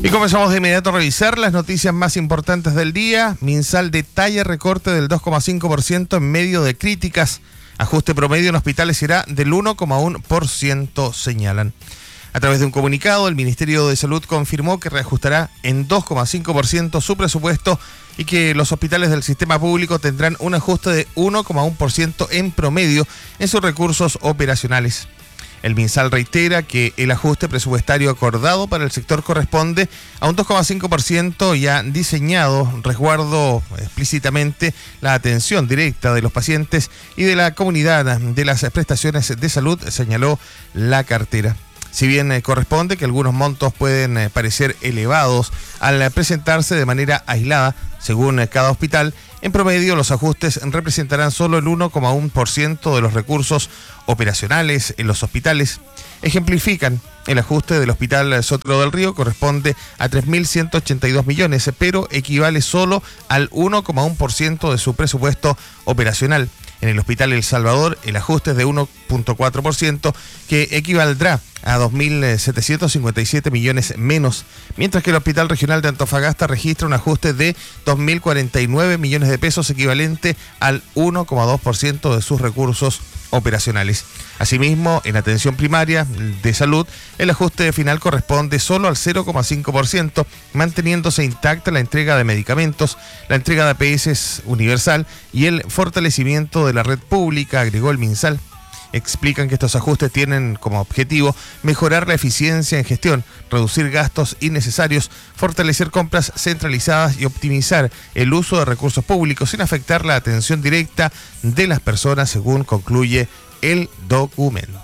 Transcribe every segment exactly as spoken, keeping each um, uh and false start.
Y comenzamos de inmediato a revisar las noticias más importantes del día. Minsal detalla recorte del dos coma cinco por ciento en medio de críticas. Ajuste promedio en hospitales será del uno coma uno por ciento, señalan. A través de un comunicado, el Ministerio de Salud confirmó que reajustará en dos coma cinco por ciento su presupuesto y que los hospitales del sistema público tendrán un ajuste de uno coma uno por ciento en promedio en sus recursos operacionales. El Minsal reitera que el ajuste presupuestario acordado para el sector corresponde a un dos coma cinco por ciento y ha diseñado resguardo explícitamente la atención directa de los pacientes y de la comunidad de las prestaciones de salud, señaló la cartera. Si bien eh, corresponde que algunos montos pueden eh, parecer elevados al eh, presentarse de manera aislada, según eh, cada hospital, en promedio los ajustes representarán solo el uno coma uno por ciento de los recursos operacionales en los hospitales. Ejemplifican, el ajuste del Hospital Sotero del Río corresponde a tres mil ciento ochenta y dos millones, pero equivale solo al uno coma uno por ciento de su presupuesto operacional. En el Hospital El Salvador, el ajuste es de uno coma cuatro por ciento, que equivaldrá a dos mil setecientos cincuenta y siete millones menos, mientras que el Hospital Regional de Antofagasta registra un ajuste de dos mil cuarenta y nueve millones de pesos, equivalente al uno coma dos por ciento de sus recursos operacionales. Asimismo, en atención primaria de salud, el ajuste final corresponde solo al cero coma cinco por ciento, manteniéndose intacta la entrega de medicamentos, la entrega de A P S universal y el fortalecimiento de la red pública, agregó el Minsal. Explican que estos ajustes tienen como objetivo mejorar la eficiencia en gestión, reducir gastos innecesarios, fortalecer compras centralizadas y optimizar el uso de recursos públicos sin afectar la atención directa de las personas, según concluye el documento.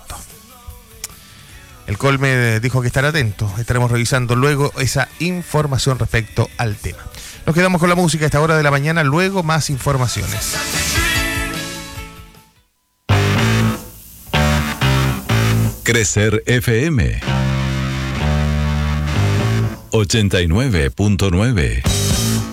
El Colme dijo que estará atento. Estaremos revisando luego esa información respecto al tema. Nos quedamos con la música a esta hora de la mañana, luego más informaciones. Crecer F M ochenta y nueve punto nueve.